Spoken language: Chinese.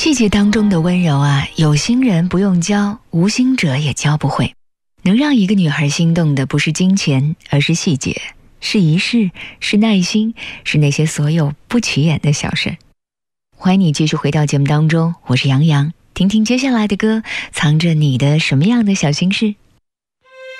细节当中的温柔啊，有心人不用教，无心者也教不会。能让一个女孩心动的不是金钱，而是细节，是仪式，是耐心，是那些所有不起眼的小事。欢迎你继续回到节目当中，我是杨洋，听听接下来的歌藏着你的什么样的小心事。